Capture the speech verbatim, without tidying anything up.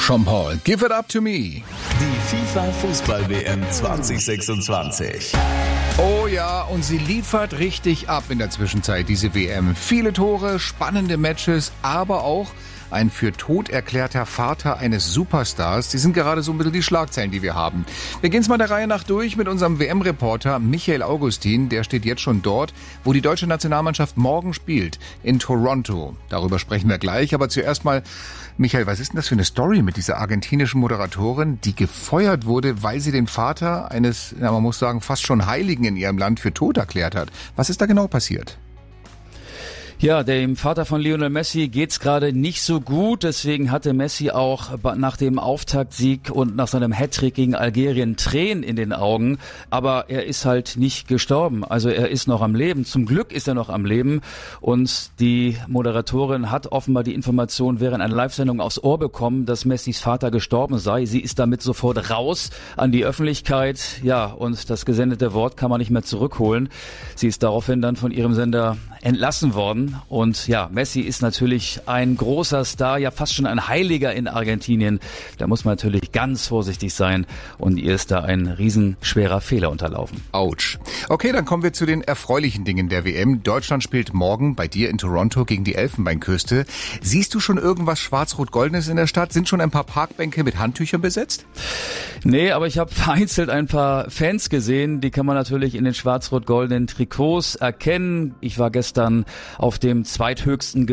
Jean-Paul, give it up to me. Die FIFA-Fußball-W M zwanzig sechsundzwanzig. Oh ja, und sie liefert richtig ab in der Zwischenzeit, diese W M. Viele Tore, spannende Matches, aber auch ein für tot erklärter Vater eines Superstars. Die sind gerade so ein bisschen die Schlagzeilen, die wir haben. Wir gehen es mal der Reihe nach durch mit unserem W M-Reporter Michael Augustin. Der steht jetzt schon dort, wo die deutsche Nationalmannschaft morgen spielt, in Toronto. Darüber sprechen wir gleich. Aber zuerst mal, Michael, was ist denn das für eine Story mit dieser argentinischen Moderatorin, die gefeuert wurde, weil sie den Vater eines, ja, man muss sagen, fast schon Heiligen in ihrem Land für tot erklärt hat? Was ist da genau passiert? Ja, dem Vater von Lionel Messi geht's gerade nicht so gut. Deswegen hatte Messi auch nach dem Auftaktsieg und nach seinem Hattrick gegen Algerien Tränen in den Augen. Aber er ist halt nicht gestorben. Also er ist noch am Leben. Zum Glück ist er noch am Leben. Und die Moderatorin hat offenbar die Information während einer Live-Sendung aufs Ohr bekommen, dass Messis Vater gestorben sei. Sie ist damit sofort raus an die Öffentlichkeit. Ja, und das gesendete Wort kann man nicht mehr zurückholen. Sie ist daraufhin dann von ihrem Sender entlassen worden. Und ja, Messi ist natürlich ein großer Star, ja fast schon ein Heiliger in Argentinien. Da muss man natürlich ganz vorsichtig sein und ihr ist da ein riesenschwerer Fehler unterlaufen. Autsch. Okay, dann kommen wir zu den erfreulichen Dingen der W M. Deutschland spielt morgen bei dir in Toronto gegen die Elfenbeinküste. Siehst du schon irgendwas Schwarz-Rot-Goldenes in der Stadt? Sind schon ein paar Parkbänke mit Handtüchern besetzt? Nee, aber ich habe vereinzelt ein paar Fans gesehen. Die kann man natürlich in den schwarz-rot-goldenen Trikots erkennen. Ich war gestern auf dem zweithöchsten